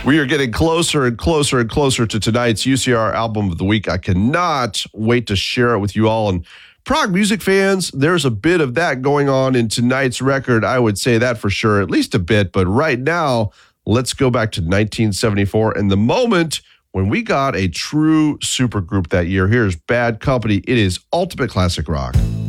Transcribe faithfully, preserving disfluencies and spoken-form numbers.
We are getting closer and closer and closer to tonight's U C R Album of the Week. I cannot wait to share it with you all. And prog music fans, there's a bit of that going on in tonight's record. I would say that for sure, at least a bit. But right now, let's go back to nineteen seventy-four and the moment when we got a true supergroup that year. Here's Bad Company. It is ultimate classic rock.